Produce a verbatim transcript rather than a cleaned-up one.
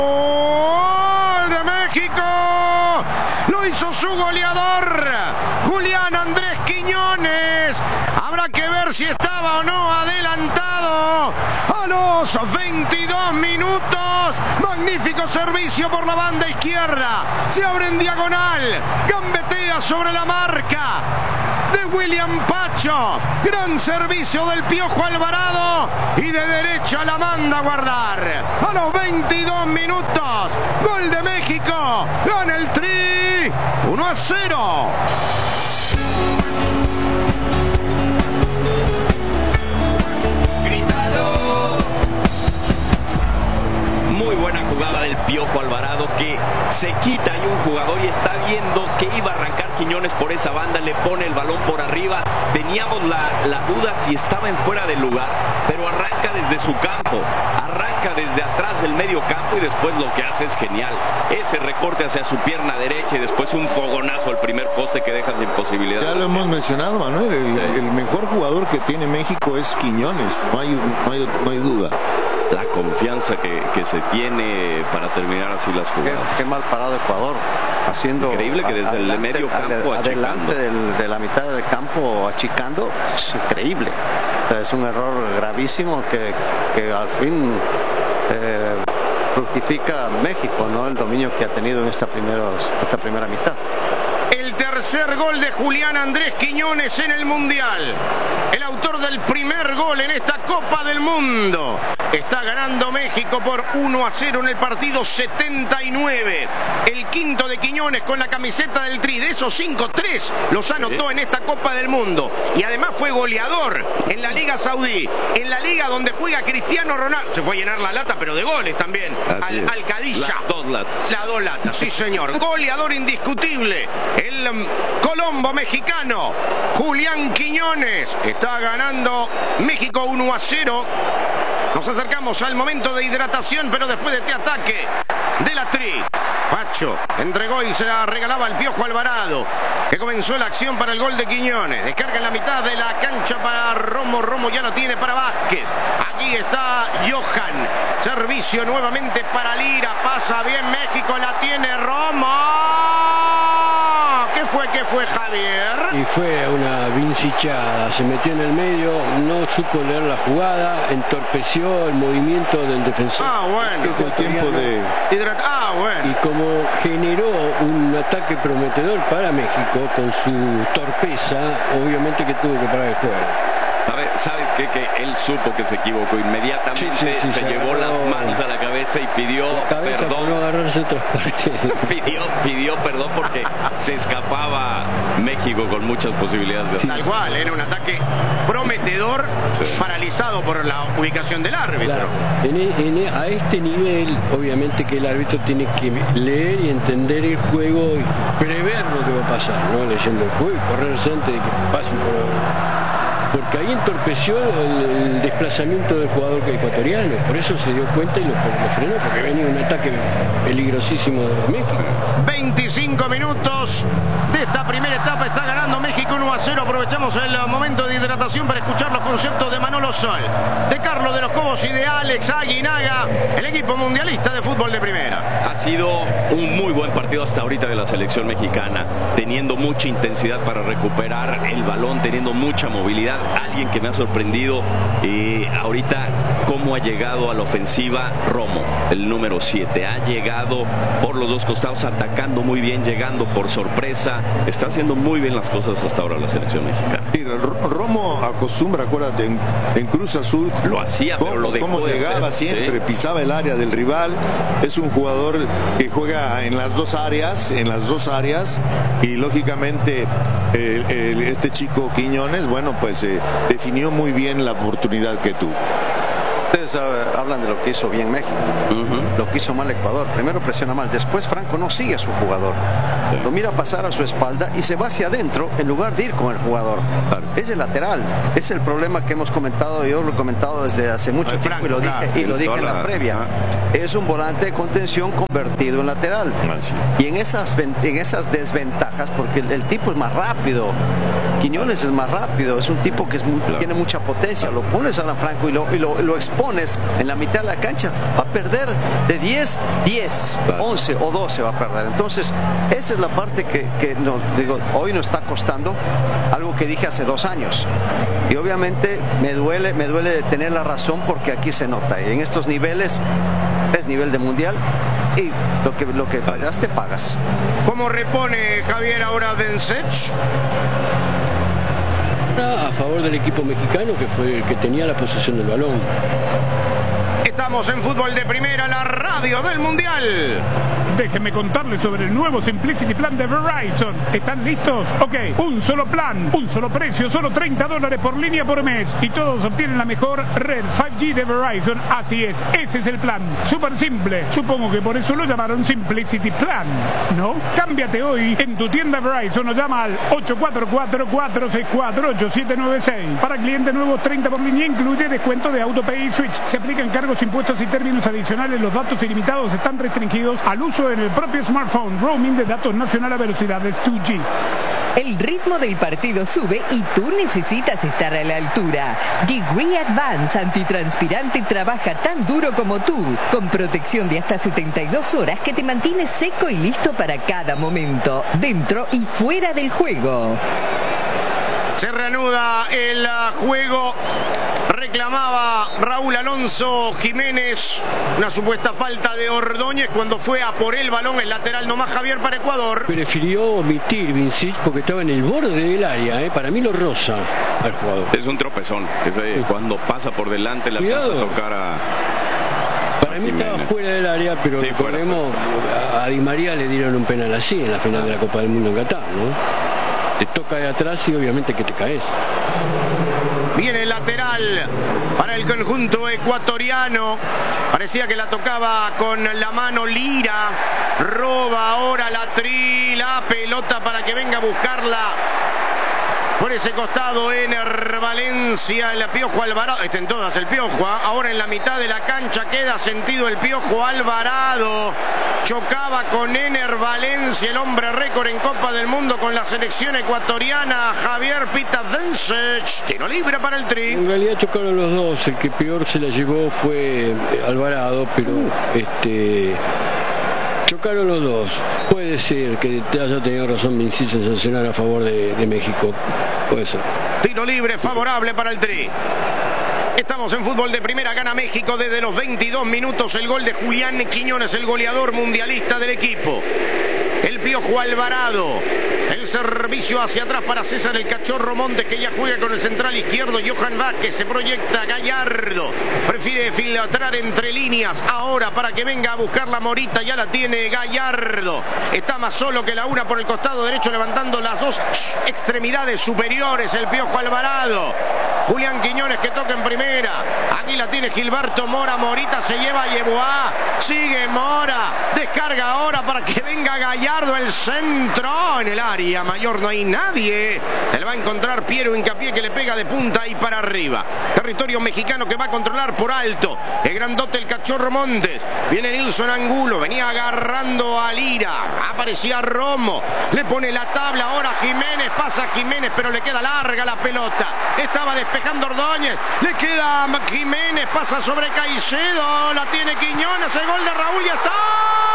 ¡Gol de México! Lo hizo su goleador, Julián Andrés Quiñones. Habrá que ver si estaba o no adelantado a los veintidós minutos. Magnífico servicio por la banda izquierda. Se abre en diagonal. Gambetea sobre la marca de William Pacho. Gran servicio del Piojo Alvarado. Y de derecha la manda a guardar. A los veintidós minutos. Gol de México. Gana el Tri. uno a cero. Muy buena jugada del Piojo Alvarado, que se quita ahí un jugador y está viendo que iba a arrancar Quiñones por esa banda, le pone el balón por arriba. Teníamos la, la duda si estaba en fuera del lugar, pero arranca desde su campo, arranca desde atrás del medio campo y después lo que hace es genial. Ese recorte hacia su pierna derecha y después un fogonazo al primer poste que deja sin posibilidad. Ya lo hemos mencionado, Manuel, el, sí. el mejor jugador que tiene México es Quiñones, no hay, no hay, no hay duda. La confianza que, que se tiene para terminar así las jugadas. Qué, qué mal parado Ecuador, haciendo increíble que desde adelante, el medio campo adelante del, de la mitad del campo achicando, es increíble. O sea, es un error gravísimo que, que al fin eh, fructifica México, ¿no? El dominio que ha tenido en esta, primeros, esta primera mitad. El tercer gol de Julián Andrés Quiñones en el Mundial. El autor del primer gol en esta Copa del Mundo. Está ganando México por uno a cero en el partido setenta y nueve. El quinto de Quiñones con la camiseta del Tri. De esos cinco, tres los anotó en esta Copa del Mundo. Y además fue goleador en la Liga Saudí. En la liga donde juega Cristiano Ronaldo. Se fue a llenar la lata, pero de goles también. Al, al Cadilla. Las dos latas. Las dos latas, sí señor. Goleador indiscutible. El um, Colombo mexicano, Julián Quiñones. Está ganando México uno a cero. Nos acercamos al momento de hidratación, pero después de este ataque de la Tri. Pacho entregó y se la regalaba al Piojo Alvarado, que comenzó la acción para el gol de Quiñones. Descarga en la mitad de la cancha para Romo. Romo ya lo tiene para Vázquez. Aquí está Johan. Servicio nuevamente para Lira. Pasa bien México, la tiene Romo. ¿Qué fue? ¿Qué fue, Javier? Y fue una vincichada, se metió en el medio, no supo leer la jugada, entorpeció el movimiento del defensor. Ah, bueno. Es el tiempo de... Hidrata... Ah, bueno. Y como generó un ataque prometedor para México con su torpeza, obviamente que tuvo que parar el juego. A ver, ¿sabes qué? Que él supo que se equivocó. Inmediatamente sí, sí, sí, se, se llevó las manos a la cabeza y pidió perdón. No agarrarse otras partes. pidió, pidió perdón porque se escapaba México con muchas posibilidades de hacer. Tal cual, era un ataque prometedor, sí. Paralizado por la ubicación del árbitro. Claro. En, en, a este nivel, obviamente que el árbitro tiene que leer y entender el juego y prever lo que va a pasar, ¿no? Leyendo el juego y correrse antes de que pase por... Porque ahí entorpeció el, el desplazamiento del jugador ecuatoriano, por eso se dio cuenta y lo, lo frenó, porque venía un ataque peligrosísimo de México. veinticinco minutos de esta primera etapa, está ganando México uno a cero. Aprovechamos el momento de hidratación para escuchar los conceptos de Manolo Sol, de Carlos de los Cobos y de Alex Aguinaga, el equipo mundialista de fútbol de primera. Ha sido un muy buen partido hasta ahorita de la selección mexicana, teniendo mucha intensidad para recuperar el balón, teniendo mucha movilidad. Alguien que me ha sorprendido eh, ahorita cómo ha llegado a la ofensiva Romo, el número siete. Ha llegado por los dos costados, atacando muy bien, llegando por sorpresa. Está haciendo muy bien las cosas hasta ahora la selección mexicana. Mira, Romo acostumbra, acuérdate, en, en Cruz Azul lo hacía, pero lo dejó cómo de llegaba hacer, siempre, ¿sí? Pisaba el área del rival. Es un jugador que juega en las dos áreas, en las dos áreas, y lógicamente el, el, este chico Quiñones, bueno, pues eh, definió muy bien la oportunidad que tuvo. Ustedes uh, hablan de lo que hizo bien México, uh-huh. Lo que hizo mal Ecuador. Primero presiona mal, después Franco no sigue a su jugador, sí. Lo mira pasar a su espalda y se va hacia adentro en lugar de ir con el jugador. Claro. Es el lateral, es el problema que hemos comentado, yo lo he comentado desde hace mucho tiempo, Franco, y lo dije, claro, y lo dije en la previa. Uh-huh. Es un volante de contención convertido en lateral. Así. Y en esas, en esas desventajas, porque el, el tipo es más rápido, Quiñones es más rápido, es un tipo que es muy, claro. Tiene mucha potencia, lo pones a Franco y lo, y lo, lo expone pones en la mitad de la cancha, va a perder de diez, diez, once o doce va a perder. Entonces, esa es la parte que, que no, digo, hoy nos está costando, algo que dije hace dos años. Y obviamente me duele, me duele de tener la razón porque aquí se nota. Y en estos niveles es nivel de mundial y lo que, lo que fallaste pagas. ¿Cómo repone Javier ahora Densech? A favor del equipo mexicano, que fue el que tenía la posesión del balón. Estamos en Fútbol de Primera, la radio del Mundial. Déjenme contarles sobre el nuevo Simplicity Plan de Verizon. ¿Están listos? Ok, un solo plan, un solo precio, solo treinta dólares por línea por mes. Y todos obtienen la mejor red cinco G de Verizon. Así es, ese es el plan. Súper simple. Supongo que por eso lo llamaron Simplicity Plan, ¿no? Cámbiate hoy en tu tienda Verizon o llama al ocho cuatro cuatro, cuatro seis cuatro, ocho siete nueve seis. Para clientes nuevos, treinta por línea, incluye descuento de AutoPay y Switch. Se aplican cargos, impuestos y términos adicionales. Los datos ilimitados están restringidos al uso en el propio smartphone. Roaming de datos nacional a velocidades dos G. El ritmo del partido sube y tú necesitas estar a la altura. Degree Advance antitranspirante trabaja tan duro como tú, con protección de hasta setenta y dos horas que te mantiene seco y listo para cada momento, dentro y fuera del juego. Se reanuda el juego. Reclamaba Raúl Alonso Jiménez una supuesta falta de Ordóñez cuando fue a por el balón, el lateral nomás Javier para Ecuador. Prefirió omitir Vincic porque estaba en el borde del área, ¿eh? Para mí lo roza al jugador. Es un tropezón, es ahí, sí. Cuando pasa por delante la pasa a tocar a... Para mí estaba fuera del área, pero sí, recordemos, a Di María le dieron un penal así en la final de la Copa del Mundo en Qatar, ¿no? Te toca de atrás y obviamente que te caes. Viene el lateral para el conjunto ecuatoriano. Parecía que la tocaba con la mano Lira. Roba ahora la tri, la pelota para que venga a buscarla. Por ese costado Ener Valencia, el Piojo Alvarado, está en todas el Piojo, ¿eh? Ahora en la mitad de la cancha queda sentido el Piojo Alvarado, chocaba con Ener Valencia, el hombre récord en Copa del Mundo con la selección ecuatoriana, Javier Pita Densech, tiro libre para el Tri. En realidad chocaron los dos, el que peor se la llevó fue Alvarado, pero uh. este... chocaron los dos. Puede ser que te haya tenido razón Vincic en sancionar a favor de, de México. Puede ser. Tiro libre favorable para el Tri. Estamos en Fútbol de Primera, gana México desde los veintidós minutos. El gol de Julián Quiñones, el goleador mundialista del equipo. El Piojo Alvarado. El servicio hacia atrás para César el Cachorro Montes, que ya juega con el central izquierdo. Johan Vázquez, se proyecta Gallardo. Prefiere filtrar entre líneas ahora para que venga a buscar la Morita. Ya la tiene Gallardo. Está más solo que la una por el costado derecho, levantando las dos extremidades superiores. El Piojo Alvarado. Julián Quiñones que toca en primera. Aquí la tiene Gilberto Mora. Morita se lleva a Yeboah. Sigue Mora. Descarga ahora para que venga Gallardo. El centro en el área mayor, no hay nadie. Se le va a encontrar Piero Hincapié, que le pega de punta y para arriba. Territorio mexicano que va a controlar por alto. El grandote el Cachorro Montes. Viene Nilson Angulo. Venía agarrando a Lira. Aparecía Romo. Le pone la tabla ahora Jiménez. Pasa Jiménez, pero le queda larga la pelota. Estaba despejando Ordóñez. Le queda Jiménez. Pasa sobre Caicedo. La tiene Quiñones. El gol de Raúl ya está.